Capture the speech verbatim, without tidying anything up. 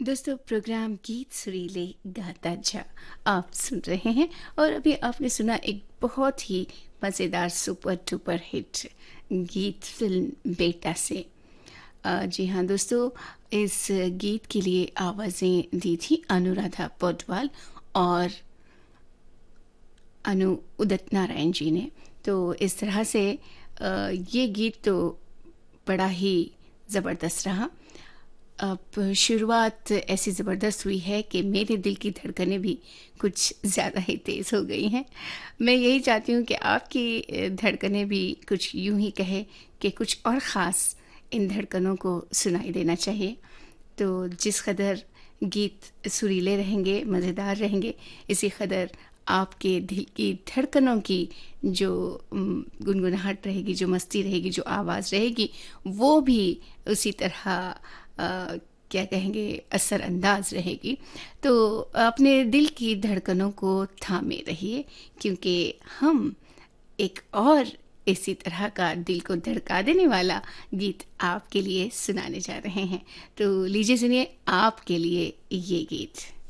दोस्तों प्रोग्राम गीत सुरीले गाता जा आप सुन रहे हैं। और अभी आपने सुना एक बहुत ही मज़ेदार सुपर डुपर हिट गीत फिल्म बेटा से। अ, जी हाँ दोस्तों, इस गीत के लिए आवाज़ें दी थी अनुराधा पौडवाल और अनु उदित नारायण जी ने। तो इस तरह से अ, ये गीत तो बड़ा ही ज़बरदस्त रहा। अब शुरुआत ऐसी ज़बरदस्त हुई है कि मेरे दिल की धड़कनें भी कुछ ज़्यादा ही तेज़ हो गई हैं। मैं यही चाहती हूँ कि आपकी अ, धड़कनें भी कुछ यूं ही कहे कि कुछ और ख़ास इन धड़कनों को सुनाई देना चाहिए। तो जिस कदर गीत सुरीले रहेंगे, मज़ेदार रहेंगे, इसी कदर आपके दिल की धड़कनों की जो उम, गुनगुनाहट रहेगी, जो मस्ती रहेगी, जो आवाज़ रहेगी, वो भी उसी तरह अ, क्या कहेंगे असरअंदाज रहेगी। तो अपने दिल की धड़कनों को थामे रहिए, क्योंकि हम एक और इसी तरह का दिल को धड़का देने वाला गीत आपके लिए सुनाने जा रहे हैं। तो लीजिए सुनिए आपके लिए ये गीत।